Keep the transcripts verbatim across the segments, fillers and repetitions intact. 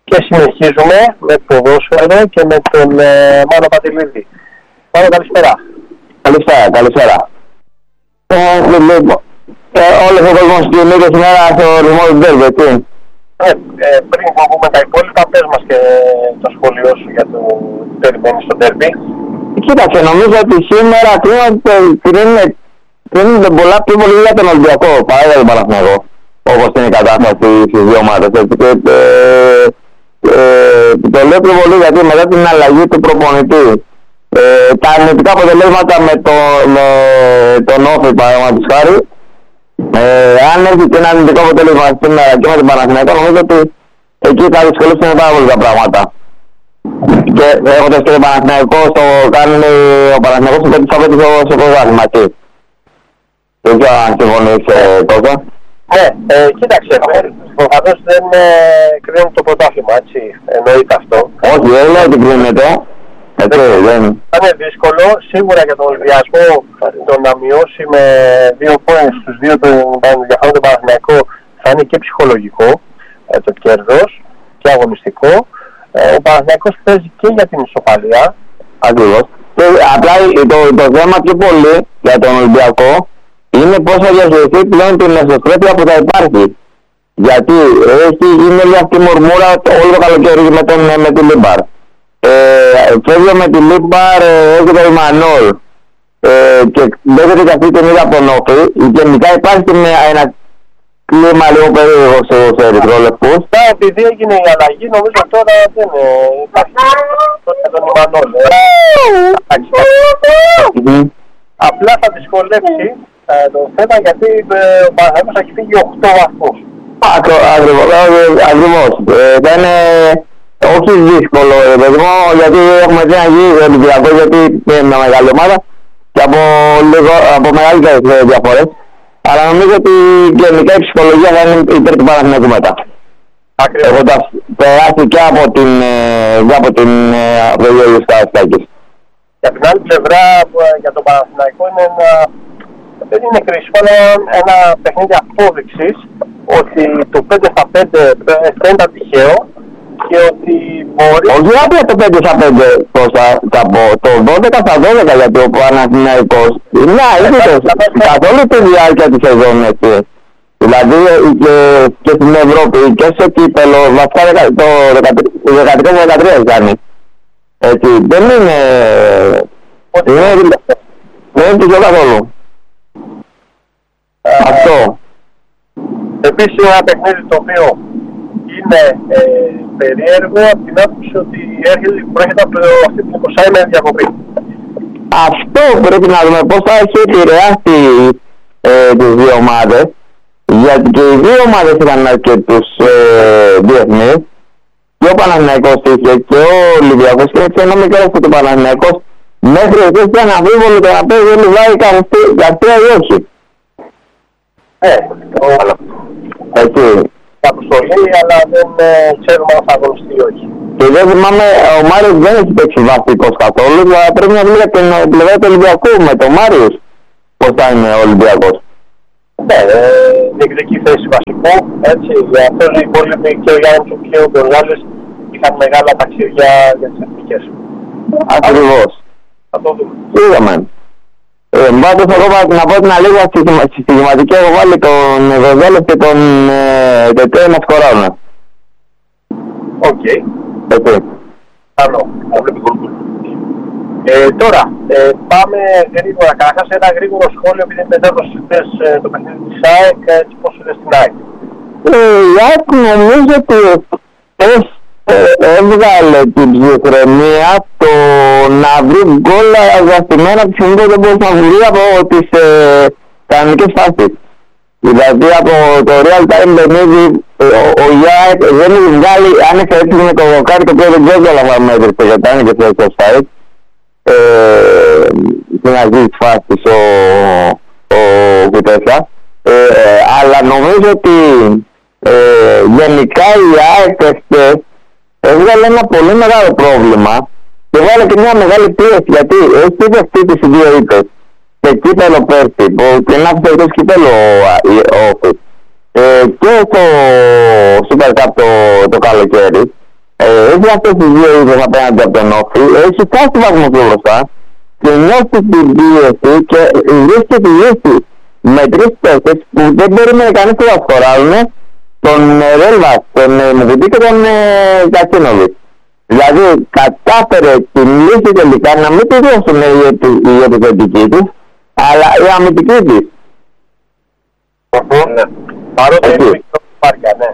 Και συνεχίζουμε με το ποδόσφαιρο και με τον ε, Μάνο Παντελίδη. Μάνο, καλησπέρα. Καλησπέρα, καλησπέρα. Ε, λοιπόν, ε, όλος ο κόσμος κινείται σήμερα στο ρυθμό του ντέρμπι, έτσι. Ε, ε, πριν πούμε τα υπόλοιπα, πες μας και το σχόλιο σου για το τι περιμένεις στο ντέρμπι. Κοίταξε, νομίζω ότι σήμερα κρίνονται πολλά πιο πολύ για τον Ολυμπιακό παρά για τον Παναθηναϊκό, όπως είναι η κατάσταση στις δύο ομάδες. Και, ε, ε, το λέω πιο πολύ γιατί μετά την αλλαγή του προπονητή, ε, τα αρνητικά αποτελέσματα με, το, με τον Όφη, παραδείγματος χάρη, ε, αν έρθει και ένα αρνητικό αποτέλεσμα σήμερα και με τον Παναθηναϊκό, νομίζω ότι εκεί θα δυσκολεύσουν πάρα πολύ τα πράγματα. Και έχοντας και τον Παναθηναϊκό, στο κάνει ο Παναθηναϊκός στο πέντε στο, στο πρωτάθλημα, έτσι. Δεν ξέρω αν συμφωνείς τότε. Ναι, ε, κοίταξε, προφανώς δεν ε, κρίνουν το πρωτάθλημα, έτσι, εννοείται αυτό. Όχι, δεν λέω ότι κρίνεται. Έτσι, δεν. Θα είναι δύσκολο, σίγουρα για τον Ολυμπιακό το να μειώσει με δύο πόντους στους δύο τον διαφορών τον Παναθηναϊκό θα είναι και ψυχολογικό ε, το κέρδος και αγωνιστικό. Ε, ο Παναθηναϊκός παίζει και για την ισοπαλία. Ακριβώς. Και απλά το, το θέμα πιο πολύ για τον Ολυμπιακό είναι πώς θα διαχειριστεί πλέον την εσωστρέφεια που θα υπάρχει. Γιατί έχει γίνει όλη αυτή η μουρμούρα όλο το καλοκαίρι με, τον, με τη Λίμπαρ. Ε, φεύγει με τη Λίμπαρ, ε, έχει το Ιμανόλ ε, και δέχεται και αυτή την είδα από τον Όφη. Γενικά υπάρχει με ένα κλίμα λίγο περίεργο στους ερυθρόλευκους. Ναι, επειδή έγινε η αλλαγή, νομίζω τώρα δεν υπάρχει με τον Ιμανόλ. Απλά θα δυσκολεύσει το θέμα γιατί ο Παναθηναϊκός έχει φύγει οκτώ βαθμούς. Ακριβώς. Θα είναι όχι δύσκολο, παιδί γιατί έχουμε δει να γίνει Ολυμπιακό, γιατί είναι μια μεγάλη ομάδα και από, λίγο, από μεγαλύτερες διαφορές. Αλλά νομίζω ότι γενικά η ψυχολογία θα είναι υπέρ του Παναθηναϊκού μετά. Έχοντας περάσει και από την από την Βελγιόλης Καρασκάκης. Για την άλλη πλευρά για τον Παναθηναϊκό είναι ένα, δεν είναι κρίσιμο, αλλά ένα παιχνίδι απόδειξης ότι το πέντε στα πέντε δεν ήταν τυχαίο και ότι μπορεί... Όχι απλά το πέντε στα πέντε, το δώδεκα στα δώδεκα, γιατί ο Παναθηναϊκός είναι αίτητος καθ' όλη τη διάρκεια της σεζόν, έτσι. Δηλαδή και, και στην Ευρώπη και στο κύπελλο, βασικά το δεκατρία δεκατρία κάνει. Έτσι, δεν είναι... Δεν είναι τυχαίο καθόλου. Αυτό. Επίσης ένα παιχνίδι το οποίο είναι ε, περίεργο από την άποψη ότι έρχεται, προέρχεται από αυτή την εικοσάημερη διακοπή. Αυτό πρέπει να δούμε πώς θα έχει επηρεάσει ε, τις δύο ομάδες, γιατί και οι δύο ομάδες είχαν αρκετούς ε, διεθνείς, και ο Παναθηναϊκός είχε και ο Ολυμπιακός, και έτσι ένα μικρό αυτό το Παναθηναϊκός μέχρι εκεί ήταν αμφίβολο το να παίζει ο Λιβάη καρτία ή όχι. Ε, έτσι. Αποστολή, αλλά δεν ε, ξέρουμε αν θα αγωνιστεί ή όχι. Και δεν θυμάμαι, ο Μάριος δεν έχει παίξει βασικός καθόλου, αλλά πρέπει να δούμε και την πλευρά του Ολυμπιακού με τον Μάριος πώς θα είναι ο Ολυμπιακός. Ναι, ε, διεκδικεί θέση βασικού, έτσι, για αυτός οι υπόλοιποι και ο Γιάννης και ο Μπεργάζης είχαν μεγάλα ταξίδια για τις εθνικές. Ακριβώς. Θα το δούμε. Είδαμε. Ε, Πάντως εγώ να πω την αλήθεια, στη στοιχηματική έχω βάλει τον Βεβέλος και τον Τετέ να σκοράουν. Οκ. Έτσι. Καλό. Ε, τώρα, ε, πάμε γρήγορα. Καταρχάς ένα γρήγορο σχόλιο, επειδή μετέδωσε ε, το παιχνίδι της ΑΕΚ, έτσι πώς είναι στην ΑΕΚ. Ε, η ΑΕΚ νομίζω ότι έβγαλε την ψυχραιμία το να βρει γκολ αγαστημένα τη στιγμή που δεν μπορούσε να βρει από τις ε, κανονικές φάσεις. Δηλαδή από το real time παιχνίδι ο Ιάκ δεν έχει βγάλει, αν έχει έτσι με το δοκάρι το οποίο δεν ξέρω αλλά θα μέτρησε γιατί ήταν και σε offside στην αρχή της φάσης ο Κουτέσσα. Αλλά νομίζω ότι γενικά η ΑΕΚ έβγαλε ένα πολύ μεγάλο πρόβλημα και έβγαλε και μια μεγάλη πίεση γιατί έχει δεχτεί τις δύο ήττες και κύπελλο πέρσι που είναι αυτός κύπελλο όφη ε, και στο Super Cup το, το καλοκαίρι ε, έχει αυτές τις δύο είδες απέναντι από τον Όφη, έχει φτάσει βαθμό πιο μπροστά και νιώθει την πίεση και βρίσκεται τη λύση με τρεις παίκτες που δεν περίμενε κανείς που θα σκοράρουν, τον Ρέλβας, τον Μουκουτί και τον Κατσίνοβιτ. Δηλαδή κατάφερε την λύση τελικά να μην τη δώσουν η επιθετική της, αλλά η αμυντική της. Ναι. Παρότι είναι μικρό πάρκια, ναι.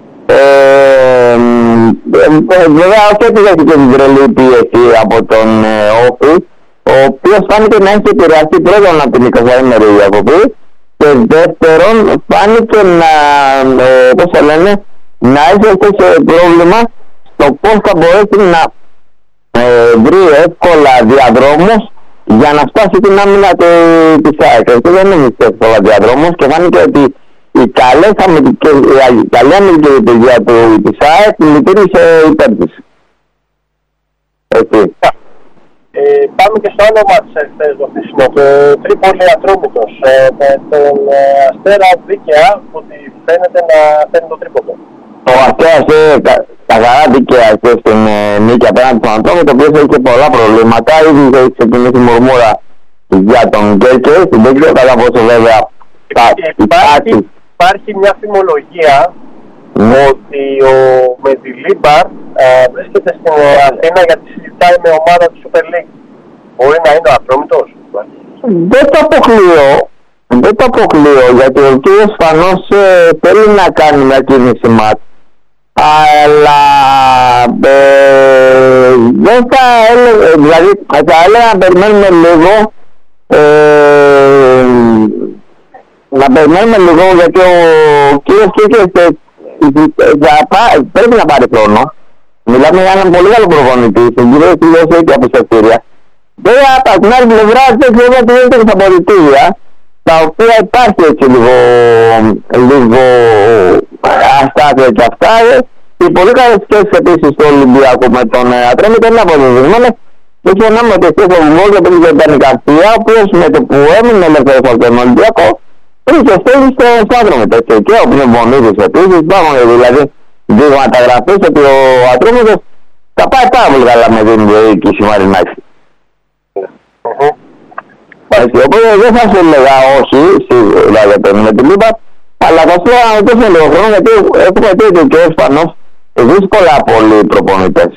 Βέβαια όχι ότι έχει και την τρελή πίεση από τον Όφη, ο οποίος φάνηκε να έχει επηρεαστεί πρώτον από την εικοσαήμερη διακοπή και δεύτερον φάνηκε να, ε, πώς θα λένε, να έχει αυτό πρόβλημα στο πώς θα μπορέσει να ε, βρει εύκολα διαδρόμους για να φτάσει την άμυνα της ΑΕΚ. Αυτό δεν είναι εύκολα διαδρόμους και φάνηκε ότι η καλή αμυντική λειτουργία της ΑΕΚ λειτουργήσε υπέρ της. Έτσι. Ε, πάμε και στο άλλο μάτς χθες το χθεσινό, το Τρίπολη Ατρόμητος, ε, με τον ε, Αστέρα δίκαια που φαίνεται να παίρνει το τρίποντο. Ο Αστέρας ε, καθαρά δίκαια στην ε, νίκη απέναντι στον Ατρόμητο, ο οποίος έχει και πολλά προβλήματα. Ήδη έχει ξεκινήσει η μουρμούρα για τον Γκέρκε, δεν ξέρω κατά πόσο βέβαια θα υπάρχει. Υπάρχει μια φημολογία mm. ότι ο Μεντιλίμπαρ ε, βρίσκεται στην Αθήνα γιατί συζητάει με ομάδα του Super League. Μπορεί να είναι ο Ατρόμητος. Δεν το αποκλείω. Δεν το αποκλείω γιατί ο κύριος Φανός ε, θέλει να κάνει μια κίνηση μάτ. Αλλά ε, δεν θα έλεγα, δηλαδή θα έλεγα να περιμένουμε λίγο ε, να περιμένουμε λίγο γιατί ο κύριος Κίκης πρέπει να πάρει χρόνο. Μιλάμε για έναν πολύ καλό προπονητή, τον κύριο Κίκης έχει απιστευτήρια. Βέβαια από την άλλη πλευρά δεν ξέρω ότι είναι και στα πολιτήρια, τα οποία υπάρχει έτσι λίγο, λίγο αστάθεια και αυτά. Οι πολύ καλές σχέσεις επίσης στο Ολυμπιακό με τον Ατρόμητο είναι αποδεδειγμένες. Δεν ξεχνάμε ότι στο Βουλγό και τον Γιάννη Καρσία, ο οποίος με το που έμεινε ελεύθερος από τον Ολυμπιακό, είχε στέλνει στο Ατρόμητο. Και ο Πνευμονίδης επίσης, υπάρχουν δηλαδή δείγματα γραφής ότι ο Ατρόμητος θα πάει πάρα πολύ καλά με την διοίκηση Μαρινάκη. Οπότε δεν θα σου έλεγα όχι, δηλαδή με την Λίμπα, αλλά θα σου έλεγα να ρωτήσουμε λίγο χρόνο γιατί έχουμε πει ότι και ο Ισπανός δύσκολα πολλοί προπονητές.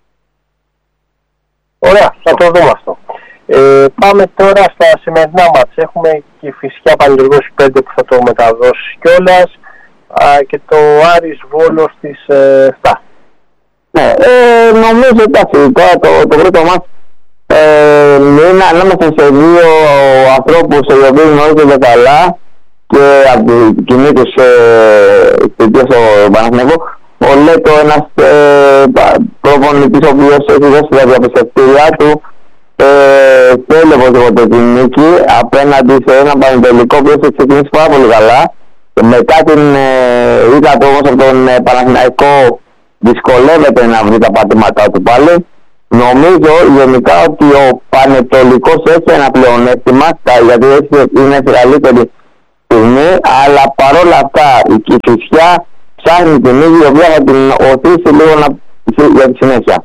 Ωραία, θα το δούμε αυτό. Ε, πάμε τώρα στα σημερινά μάτς. Έχουμε και η Φυσιά Πανετολικός πέντε που θα το μεταδώσει κιόλας και το Άρης Βόλος στις ε, επτά. Ναι, ε, νομίζω εντάξει, τώρα το, το πρώτο μάτς ε, είναι ανάμεσα σε δύο ανθρώπους οι οποίοι γνωρίζονται καλά και από την κοινή τους θητεία στο Παναθηναϊκό. Ο Λέτο, ένας ε, προπονητής ο οποίος έχει δώσει τα διαπιστευτήριά του, ε, θέλει οπωσδήποτε την νίκη απέναντι σε έναν Πανετολικό που έχει ξεκινήσει πάρα πολύ καλά. Μετά την ε, ήττα του όμως από τον ε, Παναθηναϊκό δυσκολεύεται να βρει τα πατήματά του πάλι. Νομίζω γενικά ότι ο Πανετολικός έχει ένα πλεονέκτημα γιατί είναι σε καλύτερη στιγμή, αλλά παρόλα αυτά η Κηφισιά ψάχνει την ίδια, η οποία θα την οθήσει λίγο να, για τη συνέχεια.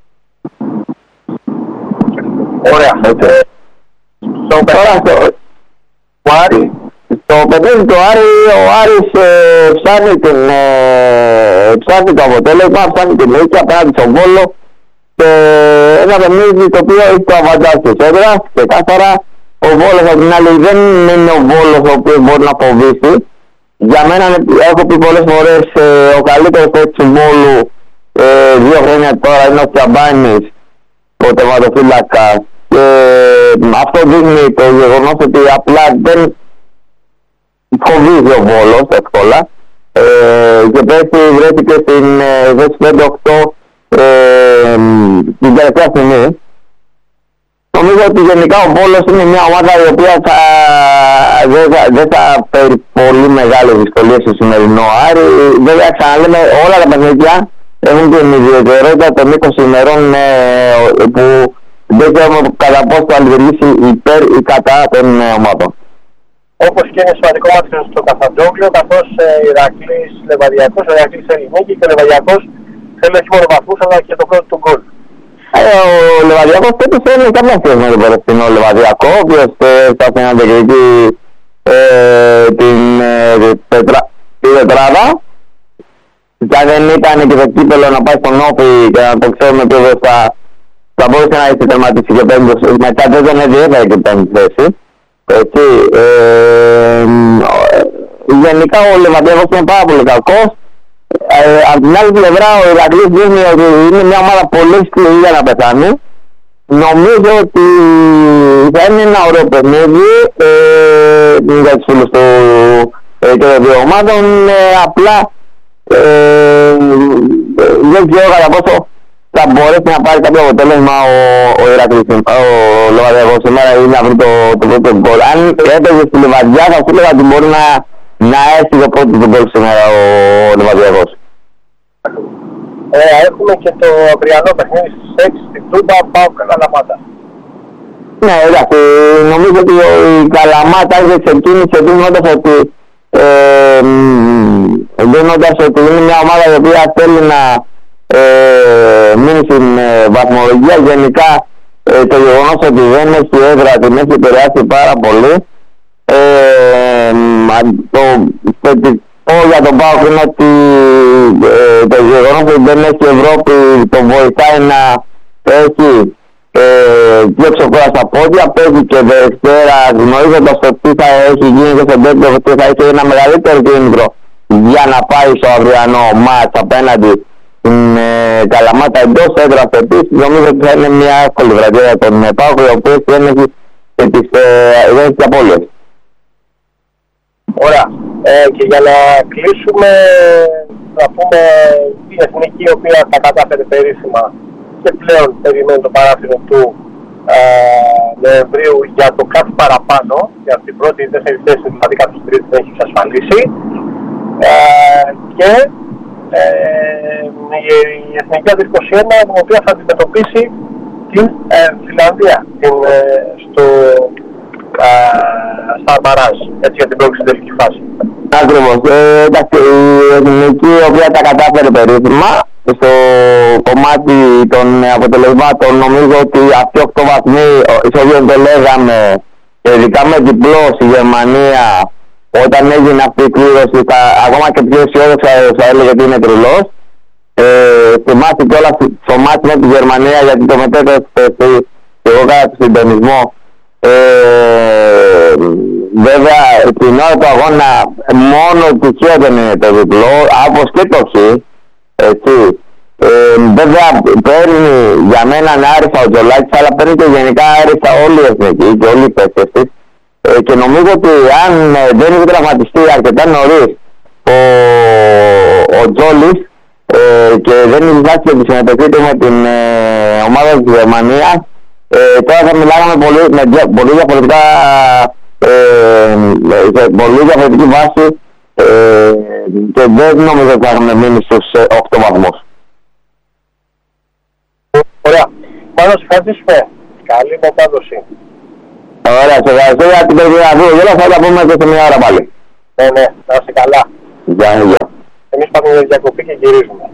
Ωραία. Έτσι. Στο παιχνίδι του Άρη. Στο παιχνίδι του Άρη, ο Άρης ε, ψάχνει, την, ε, ψάχνει το αποτέλεσμα, ψάχνει την νίκη απέναντι στον Βόλο και ένα παιχνίδι το οποίο έχει το αβαντάζ της έδρας και κάθαρα ο Βόλος από την άλλη δεν είναι ο Βόλος ο οποίος μπορεί να φοβήσει. Για μένα έχω πει πολλές φορές ε, ο καλύτερος παίκτης του Βόλου ε, δύο χρόνια τώρα είναι ο Τσαμπάνης, ο τερματοφύλακας, και ε, αυτό δείχνει το γεγονός ότι απλά δεν φοβίζει ο Βόλος εύκολα ε, και πέρσι βρέθηκε στην ε, πέντε οκτώ ε, την τελευταία στιγμή. Νομίζω ότι γενικά ο Βόλος είναι μια ομάδα η οποία θα, δεν, θα, δεν θα φέρει πολύ μεγάλες δυσκολίες στο σημερινό Άρη. Βέβαια ξαναλέμε όλα τα παιχνίδια έχουν την ιδιαιτερότητα των είκοσι ημερών ε, που δεν ξέρουμε κατά πώς θα λειτουργήσει υπέρ ή κατά των ε, ομάδων. Όπως και είναι σημαντικό μάτι στο Καφαντόγλιο, καθώς ε, Ηρακλής Λεβαδιακός, ο Ηρακλής Ελληνίκη και ο Λεβαδιακός θέλω όχι μόνο βαθμούς, αλλά και το πρώτο του γκολ. Ε, ο Λεβαδιακός πέτυχε δεν είναι καμία σχέση με τον Περιστινό Λεβαδιακό, ο οποίος έφτασε να διεκδικεί την τετράδα. Και αν δεν ήταν και το κύπελο να πάει στον Όφη και να το ξέρουμε ποιος θα, θα μπορούσε να έχει τερματίσει και πέμπτος, μετά δεν έφερε και πέμπτη θέση. Έτσι, ε, γενικά ο Λεβαδιακός είναι πάρα πολύ κακός. Ε, από την άλλη πλευρά ο Ηρακλής δείχνει ότι είναι μια ομάδα πολύ σκληρή για να πεθάνει. Νομίζω ότι θα είναι ένα ωραίο παιχνίδι ε, για τους φίλους του ε, και των δύο ομάδων. Ε, απλά ε, δεν ξέρω κατά πόσο θα μπορέσει να πάρει κάποιο αποτέλεσμα ο, ο Ηρακλής, ο Λεβαδιακός σήμερα ή να βρει το, το πρώτο γκολ. Αν έπαιζε στη Λεβαδιά θα σου έλεγα ότι μπορεί να, να έχει το πρώτο γκολ σήμερα ο, ο Λεβαδιακός. Ε, έχουμε και το αυριανό παιχνίδι στις έξι στην Τούμπα, πάω Καλαμάτα. Ναι, εντάξει, νομίζω ότι η Καλαμάτα άρχισε ξεκίνησε δίνοντας ότι ε, δίνοντας ότι είναι μια ομάδα η οποία θέλει να ε, μείνει στην ε, βαθμολογία. Γενικά ε, το γεγονός ότι δεν έχει έδρα την έχει επηρεάσει πάρα πολύ. Ε, το θετικό για τον ΠΑΟΚ είναι ότι ε, το γεγονός ότι δεν έχει Ευρώπη το βοηθάει να έχει ε, πιο ξεκόρα στα πόδια. Παίζει και Δευτέρα γνωρίζοντας το τι θα έχει γίνει και στον τέτοιο και θα έχει ένα μεγαλύτερο κίνητρο για να πάει στο αυριανό μάτς απέναντι στην ε, Καλαμάτα εντός έδρας επίσης. Νομίζω ότι θα είναι μια εύκολη βραδιά για τον ΠΑΟΚ, ο οποίος δεν έχει τις απώλειες. Ωραία. Ε, και για να κλείσουμε, να πούμε η εθνική η οποία τα κατάφερε περίφημα και πλέον περιμένει το παράθυρο του ε, Νοεμβρίου για το κάτι παραπάνω, για την πρώτη ή δεύτερη θέση, δηλαδή κάποιος τρίτη δεν έχει εξασφαλίσει. Ε, και ε, η, η εθνική αντί είκοσι ένα, η οποία θα αντιμετωπίσει την ε, Φιλανδία την, ε, στο στα Μπαράζ, έτσι, για την πρώτη τελική φάση. Ακριβώς. Ε, εντάξει, η εθνική η οποία τα κατάφερε περίφημα στο κομμάτι των αποτελεσμάτων, νομίζω ότι αυτοί οκτώ βαθμοί, σε οποίον το λέγαμε, ειδικά με διπλό στη Γερμανία, όταν έγινε αυτή η κλήρωση, ακόμα και πιο αισιόδοξα θα έλεγε ότι είναι τρελός. Ε, θυμάστε κιόλας στο μάτι με τη Γερμανία, γιατί το μετέφερε και εγώ κατά το συντονισμό. Ε, βέβαια την ώρα του αγώνα μόνο τυχαίο δεν είναι το διπλό, όπως και το χ, έτσι. Ε, βέβαια παίρνει για μένα άριστα ο Τζολάκης, αλλά παίρνει και γενικά άριστα όλοι οι εθνικοί και όλοι οι παίκτες της. Ε, και νομίζω ότι αν ε, δεν έχει τραυματιστεί αρκετά νωρίς ο, ο Τζόλης ε, και δεν έχει βάσει τη συμμετοχή του με την ε, ομάδα της Γερμανίας, Ε, τώρα θα μιλάγαμε πολύ, με δια, πολύ διαφορετικά ε, σε πολύ διαφορετική βάση ε, και δεν νομίζω ότι θα έχουμε μείνει στους ε, οκτώ βαθμούς. Ωραία. Μάλλον σε ευχαριστήσουμε. Καλή μετάδοση. Ωραία, σε ευχαριστώ για την περιγραφή. Γέλα, θα τα πούμε και σε μια ώρα πάλι. Ναι, ναι, να είστε καλά. Γεια, γεια. Εμείς πάμε για διακοπή και γυρίζουμε.